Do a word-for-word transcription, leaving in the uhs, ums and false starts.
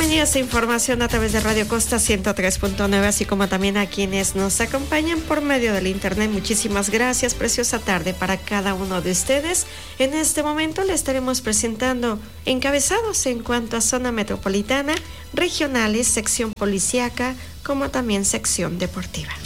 termina esta información a través de Radio Costa ciento tres punto nueve, así como también a quienes nos acompañan por medio del internet. Muchísimas gracias, preciosa tarde para cada uno de ustedes. En este momento le estaremos presentando encabezados en cuanto a zona metropolitana, regionales, sección policíaca, como también sección deportiva.